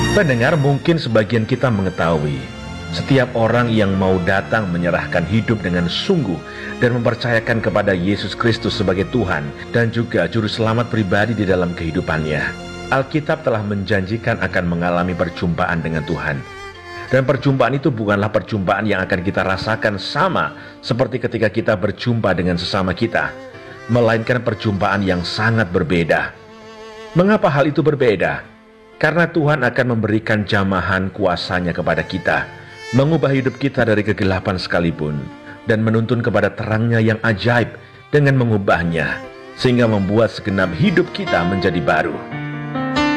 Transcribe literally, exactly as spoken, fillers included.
Pendengar, mungkin sebagian kita mengetahui, setiap orang yang mau datang menyerahkan hidup dengan sungguh dan mempercayakan kepada Yesus Kristus sebagai Tuhan dan juga Juru Selamat pribadi di dalam kehidupannya, Alkitab telah menjanjikan akan mengalami perjumpaan dengan Tuhan. Dan perjumpaan itu bukanlah perjumpaan yang akan kita rasakan sama seperti ketika kita berjumpa dengan sesama kita, melainkan perjumpaan yang sangat berbeda. Mengapa hal itu berbeda? Karena Tuhan akan memberikan jamahan kuasanya kepada kita, mengubah hidup kita dari kegelapan sekalipun, dan menuntun kepada terangnya yang ajaib dengan mengubahnya, sehingga membuat segenap hidup kita menjadi baru.